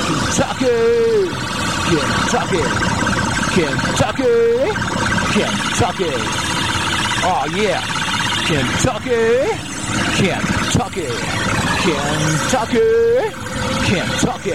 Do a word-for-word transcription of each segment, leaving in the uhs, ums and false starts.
Kentucky, Kentucky, Kentucky, Kentucky. Oh yeah, Kentucky, Kentucky, Kentucky, Kentucky,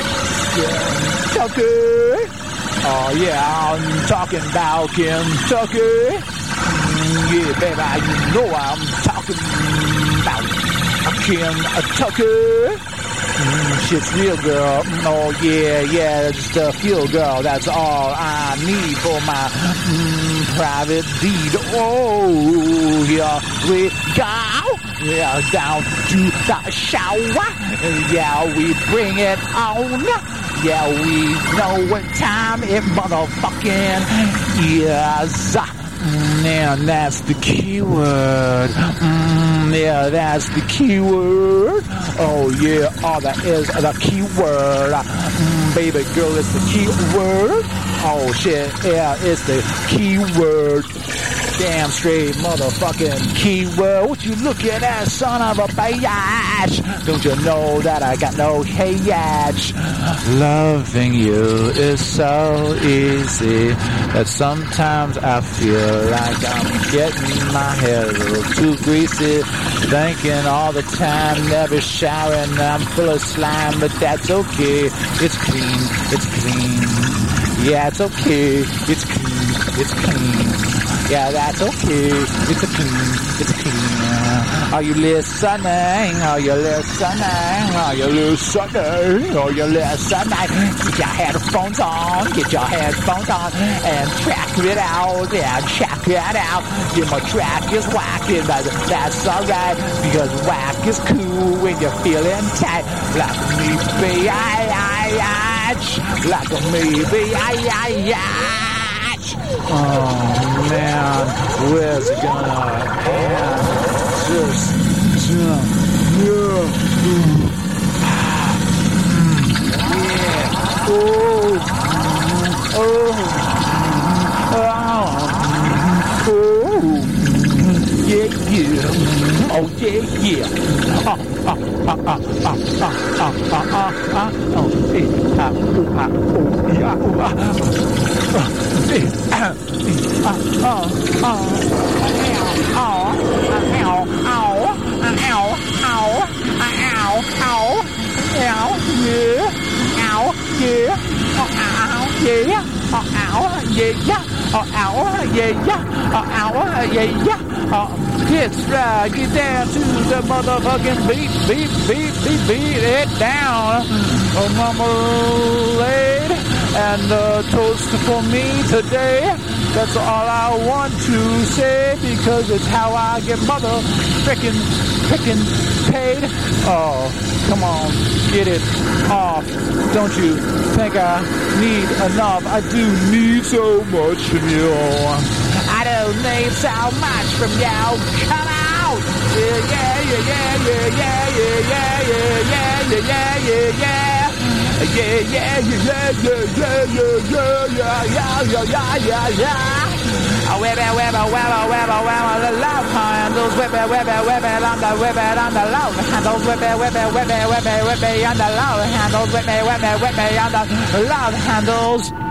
Kentucky. Oh yeah, I'm talking about Kentucky. Mm, yeah, baby, you know I'm talking about Kentucky. Mm, shit's real, girl. Mm, oh yeah, yeah, just a feel, girl. That's all I need for my mm, private deed. Oh, here we go. Yeah, down to the shower. Yeah, we bring it on. Yeah, we know what time it motherfucking is. Mm, yeah, that's the key word. Mm, yeah, that's the key word. Oh, yeah, oh, that is the key word. Mm, baby girl, it's the key word. Oh, shit, yeah, it's the key word. Damn straight motherfucking keyword. What you looking at, son of a bitch? Don't you know that I got no hatch? Loving you is so easy that sometimes I feel like I'm getting my hair a little too greasy. Thinking all the time, never showering, I'm full of slime, but that's okay. It's clean, it's clean. Yeah, it's okay. It's clean, it's clean. Yeah, that's okay. It's a clean, it's clean. Are you listening? Are you listening? Are you listening? Are you listening? Get your headphones on, get your headphones on, and check it out. Yeah, check it out. Yeah, my track is whacking, but that's alright, because whack is cool when you're feeling tight. Like me, be I, I, I, like me, be I, I, I. Oh man, where's it gonna end? Just, just, yeah, yeah, oh, oh, oh, yeah, yeah, oh yeah, yeah, ah, ah, ah, ah, ah, ah, ah, ah, ah, oh, eh, ah, oh, ah, oh, yeah, oh, ah. Oh, oh, oh, ow, ow, ow, ow, ow, ow, ow, ow, yeah, ow, yeah, oh, ow, yeah, oh, ow, yeah, oh, ow, yeah, oh, ow, yeah, oh, it's right, get down to the motherfucking beat, beat, beat, beat, beat it down, oh, marmalade. And uh, toast for me today. That's all I want to say, because it's how I get mother frickin' frickin' paid. Oh, come on, get it off. Don't you think I need enough? I do need so much from you. I don't need so much from you. Come out. Yeah, yeah, yeah, yeah, yeah, yeah, yeah, yeah, yeah, yeah, yeah, yeah. Yeah, yeah, yeah, yeah, yeah, yeah, yeah, yeah, yeah, yeah, yeah, yeah. Oh, whip it, whip it, whip it, whip it, whip it, the love handles, whip it, whip it, whip it, on the, whip it, on the love handles, whip it, whip it, whip it, whip it, whip it, on the love handles, whip it, whip it, whip it, on the love handles.